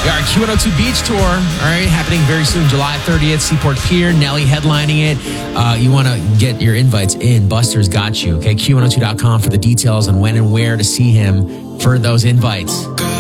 Our Q102 Beach Tour, all right, happening very soon, July 30th, Seaport Pier, Nelly headlining it. You want to get your invites in, Buster's got you, okay? Q102.com for the details on when and where to see him for those invites.